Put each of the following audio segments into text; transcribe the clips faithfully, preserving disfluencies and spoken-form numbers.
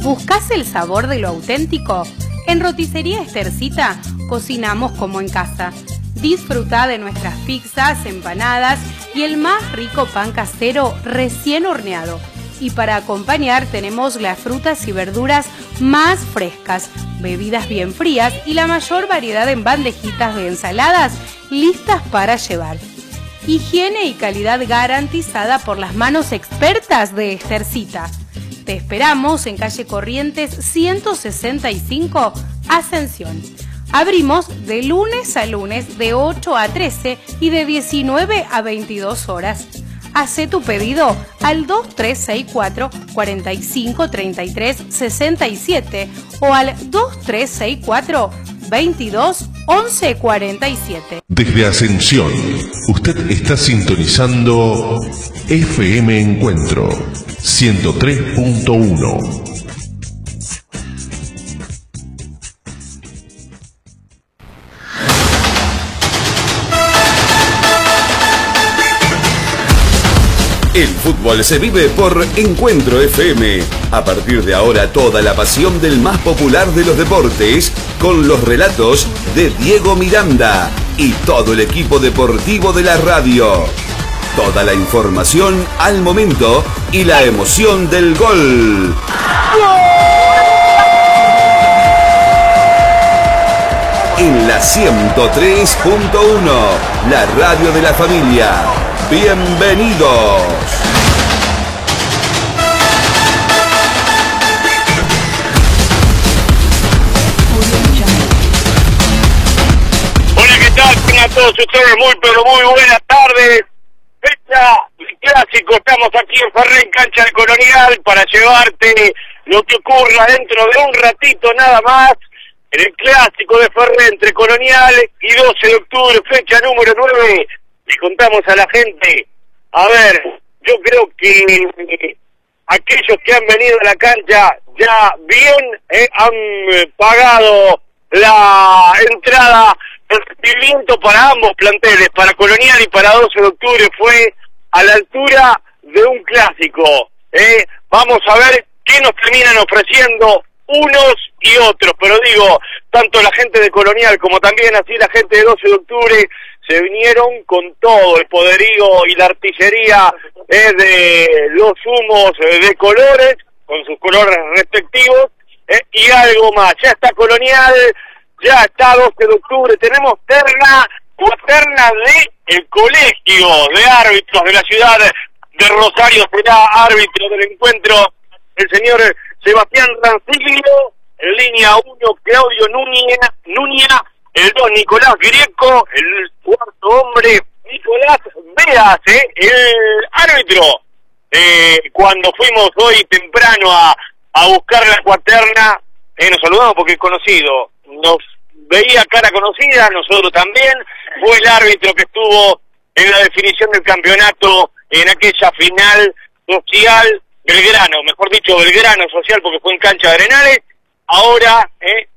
¿Buscás el sabor de lo auténtico? En Roticería Estercita cocinamos como en casa. Disfruta de nuestras pizzas, empanadas y el más rico pan casero recién horneado. Y para acompañar tenemos las frutas y verduras más frescas, bebidas bien frías y la mayor variedad en bandejitas de ensaladas listas para llevar. Higiene y calidad garantizada por las manos expertas de Estercita. Te esperamos en calle Corrientes ciento sesenta y cinco, Ascensión. Abrimos de lunes a lunes de ocho a trece y de diecinueve a veintidós horas. Hacé tu pedido al dos tres seis cuatro, cuatro cinco tres tres seis siete o al dos tres seis cuatro, veintidós, once cuarenta y siete. Desde Ascensión, usted está sintonizando F M Encuentro ciento tres punto uno. El fútbol se vive por Encuentro F M. A partir de ahora, toda la pasión del más popular de los deportes, con los relatos de Diego Miranda y todo el equipo deportivo de la radio. Toda la información al momento y la emoción del gol. En la ciento tres punto uno, la radio de la familia. ¡Bienvenidos! Hola, ¿qué tal? Tengan todos ustedes muy, pero muy buenas tardes. Fecha clásico, estamos aquí en Ferré, cancha de Colonial, para llevarte lo que ocurra dentro de un ratito nada más, en el clásico de Ferré entre Colonial y doce de octubre, fecha número nueve. Le contamos a la gente, a ver, yo creo que aquellos que han venido a la cancha ya bien eh, han eh, pagado la entrada, el recibimiento para ambos planteles, para Colonial y para doce de octubre, fue a la altura de un clásico. Eh. Vamos a ver qué nos terminan ofreciendo unos y otros, pero digo, tanto la gente de Colonial como también así la gente de doce de octubre se vinieron con todo el poderío y la artillería eh, de los humos eh, de colores, con sus colores respectivos, eh, y algo más. Ya está Colonial, ya está doce de octubre, tenemos terna, terna de el colegio de árbitros de la ciudad de Rosario. Será árbitro del encuentro el señor Sebastián Rancilio, en línea uno Claudio Núñez, Núñez, el dos Nicolás Greco, el cuarto hombre Nicolás Veas, ¿eh? El árbitro. Eh, cuando fuimos hoy temprano a, a buscar la cuaterna, eh, nos saludamos porque es conocido, nos veía cara conocida, nosotros también, fue el árbitro que estuvo en la definición del campeonato en aquella final social, Belgrano, mejor dicho Belgrano social porque fue en cancha de Arenales. Ahora, eh,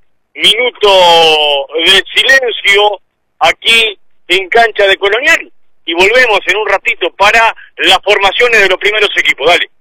minuto de silencio aquí en cancha de Colonial y volvemos en un ratito para las formaciones de los primeros equipos. Dale.